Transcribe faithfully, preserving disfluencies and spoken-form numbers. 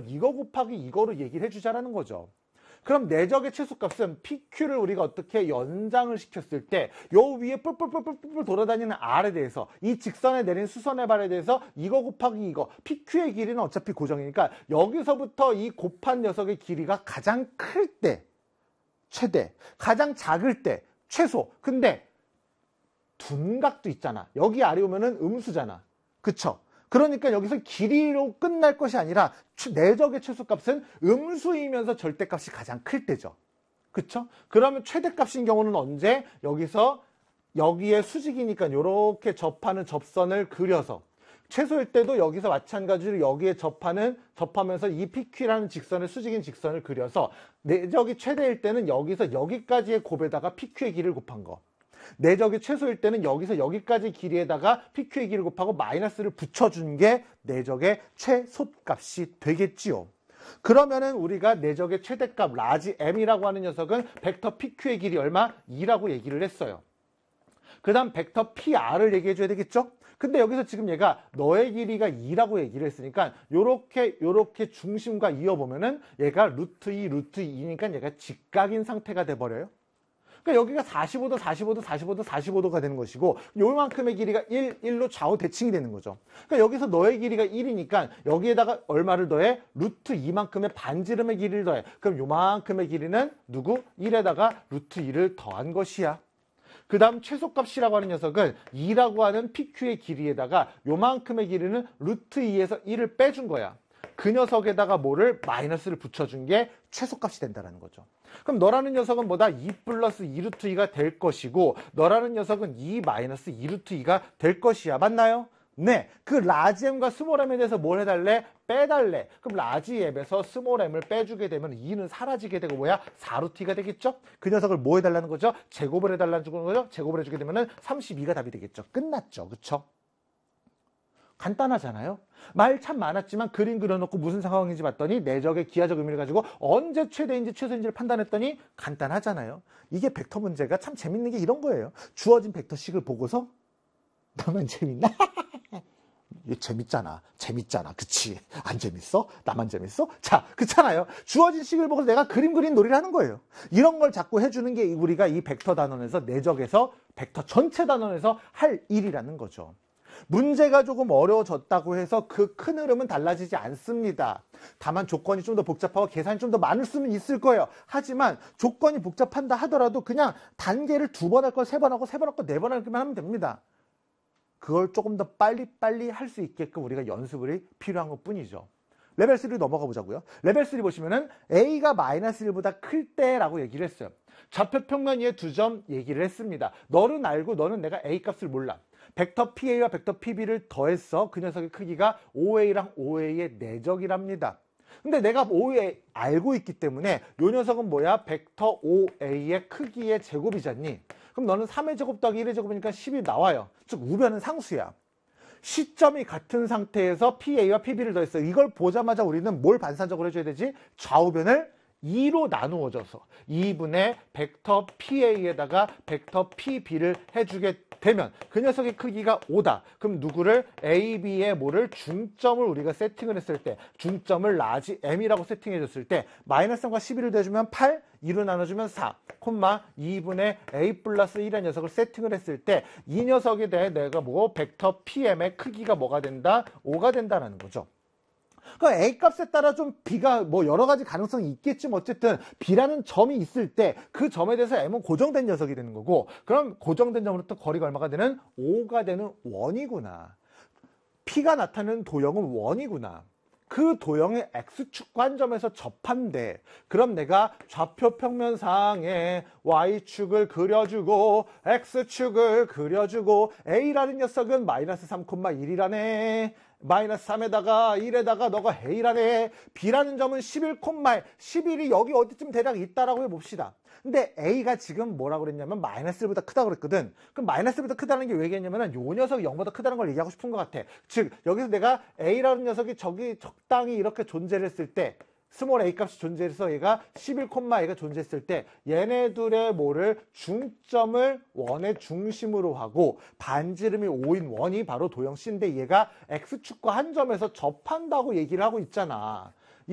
녀석은 이거 곱하기 이거로 얘기를 해주자라는 거죠. 그럼 내적의 최소값은 피큐를 우리가 어떻게 연장을 시켰을 때 요 위에 뿔뿔뿔뿔뿔 돌아다니는 R에 대해서 이 직선에 내린 수선의 발에 대해서 이거 곱하기 이거 피큐의 길이는 어차피 고정이니까 여기서부터 이 곱한 녀석의 길이가 가장 클 때 최대, 가장 작을 때 최소. 근데 둔각도 있잖아. 여기 아래 오면은 음수잖아. 그쵸? 그러니까 여기서 길이로 끝날 것이 아니라 내적의 최소값은 음수이면서 절대값이 가장 클 때죠. 그쵸? 그러면 최대값인 경우는 언제? 여기서 여기에 수직이니까 이렇게 접하는 접선을 그려서 최소일 때도 여기서 마찬가지로 여기에 접하는 접하면서 이 피큐라는 직선을 수직인 직선을 그려서 내적이 최대일 때는 여기서 여기까지의 곱에다가 피큐의 길이를 곱한 거. 내적이 최소일 때는 여기서 여기까지 길이에다가 피큐의 길이를 곱하고 마이너스를 붙여준 게 내적의 최소값이 되겠지요. 그러면은 우리가 내적의 최대값 라지 M이라고 하는 녀석은 벡터 피큐의 길이 얼마? 이라고 얘기를 했어요. 그 다음 벡터 피알을 얘기해 줘야 되겠죠? 근데 여기서 지금 얘가 너의 길이가 이라고 얘기를 했으니까 요렇게 요렇게 중심과 이어보면은 얘가 루트 이, 루트 이니까 얘가 직각인 상태가 돼버려요. 그러니까 여기가 사십오 도, 사십오 도, 사십오 도, 사십오 도가 되는 것이고 요만큼의 길이가 일, 일로 좌우 대칭이 되는 거죠. 그러니까 여기서 너의 길이가 일이니까 여기에다가 얼마를 더해? 루트 이만큼의 반지름의 길이를 더해. 그럼 요만큼의 길이는 누구? 일에다가 루트 이를 더한 것이야. 그 다음 최소값이라고 하는 녀석은 이라고 하는 피큐의 길이에다가 요만큼의 길이는 루트 이에서 일을 빼준 거야. 그 녀석에다가 뭐를? 마이너스를 붙여준 게 최소값이 된다는 거죠. 그럼 너라는 녀석은 뭐다? 이 플러스 이 루트 이가 될 것이고 너라는 녀석은 이 마이너스 이 루트 이가 될 것이야. 맞나요? 네. 그 라지 M과 스몰 M에 대해서 뭘 해달래? 빼달래. 그럼 라지 M에서 스몰 M을 빼주게 되면 이는 사라지게 되고 뭐야? 사 루트 이가 되겠죠? 그 녀석을 뭐 해달라는 거죠? 제곱을 해달라는 거죠? 제곱을 해주게 되면은 삼십이가 답이 되겠죠. 끝났죠. 그쵸? 간단하잖아요. 말 참 많았지만 그림 그려놓고 무슨 상황인지 봤더니 내적의 기하적 의미를 가지고 언제 최대인지 최소인지를 판단했더니 간단하잖아요. 이게 벡터 문제가 참 재밌는 게 이런 거예요. 주어진 벡터식을 보고서 나만 재밌나? 이게 재밌잖아. 재밌잖아. 그치? 안 재밌어? 나만 재밌어? 자, 그렇잖아요. 주어진 식을 보고서 내가 그림 그린 놀이를 하는 거예요. 이런 걸 자꾸 해주는 게 우리가 이 벡터 단원에서 내적에서 벡터 전체 단원에서 할 일이라는 거죠. 문제가 조금 어려워졌다고 해서 그 큰 흐름은 달라지지 않습니다. 다만 조건이 좀 더 복잡하고 계산이 좀 더 많을 수는 있을 거예요. 하지만 조건이 복잡한다 하더라도 그냥 단계를 두 번 할 거, 세 번 하고 세 번 할 거, 네 번 하기만 하면 됩니다. 그걸 조금 더 빨리빨리 할 수 있게끔 우리가 연습이 필요한 것 뿐이죠. 레벨 쓰리로 넘어가 보자고요. 레벨 쓰리 보시면은 A가 마이너스 일보다 클 때라고 얘기를 했어요. 좌표 평면 위에 두 점 얘기를 했습니다. 너는 알고 너는 내가 A 값을 몰라. 벡터 피에이와 벡터 피비를 더했어. 그 녀석의 크기가 오에이랑 오에이의 내적이랍니다. 근데 내가 오에이 알고 있기 때문에 요 녀석은 뭐야? 벡터 오에이의 크기의 제곱이잖니. 그럼 너는 삼의 제곱 더하기 일의 제곱이니까 십이 나와요. 즉 우변은 상수야. 시점이 같은 상태에서 피에이와 피비를 더했어요. 이걸 보자마자 우리는 뭘 반사적으로 해줘야 되지? 좌우변을 이로 나누어져서 이분의 벡터 피에이에다가 벡터 피비를 해주게 되면 그 녀석의 크기가 오다. 그럼 누구를? 에이, B의 뭐를? 중점을 우리가 세팅을 했을 때 중점을 라지 M이라고 세팅해 줬을 때 마이너스 삼과 십일을 더해주면 팔, 이로 나눠주면 사, 콤마 이분의 A 플러스 일의 녀석을 세팅을 했을 때 이 녀석에 대해 내가 뭐 벡터 피엠의 크기가 뭐가 된다? 오가 된다는 거죠. 그 A 값에 따라 좀 B가 뭐 여러 가지 가능성이 있겠지만 어쨌든 B라는 점이 있을 때 그 점에 대해서 M은 고정된 녀석이 되는 거고 그럼 고정된 점으로부터 거리가 얼마가 되는? 오가 되는 원이구나. P가 나타내는 도형은 원이구나. 그 도형의 X축과 한 점에서 접한대. 그럼 내가 좌표 평면상에 Y축을 그려주고 X축을 그려주고 A라는 녀석은 마이너스 삼, 일이라네. 마이너스 삼에다가 일에다가 너가 A라네. B라는 점은 십일, 십일이 여기 어디쯤 대략 있다라고 해봅시다. 근데 A가 지금 뭐라고 그랬냐면 마이너스 일보다 크다고 그랬거든. 그럼 마이너스 일보다 크다는 게 왜 얘기했냐면 요 녀석이 영보다 크다는 걸 얘기하고 싶은 것 같아. 즉 여기서 내가 A라는 녀석이 저기 적당히 이렇게 존재를 했을 때 스몰 a 값이 존재해서 얘가 십일, A가 존재했을 때 얘네들의 뭐를 중점을 원의 중심으로 하고 반지름이 오인 원이 바로 도형 C인데 얘가 X축과 한 점에서 접한다고 얘기를 하고 있잖아.